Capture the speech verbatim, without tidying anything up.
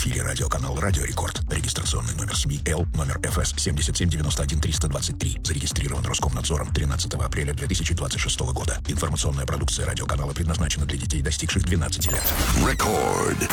эфире радиоканал «Радио Рекорд». Регистрационный номер СМИ Л, номер эф эс семь семь девять один три два три. Зарегистрирован Роскомнадзором тринадцатого апреля две тысячи двадцать шестого года. Информационная продукция радиоканала предназначена для детей, достигших двенадцати лет. Рекорд.